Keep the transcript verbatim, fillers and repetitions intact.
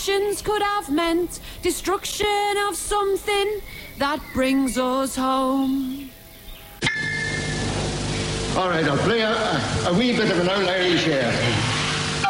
actions could have meant destruction of something that brings us home. All right, I'll play a, a, a wee bit of an Old Irish here.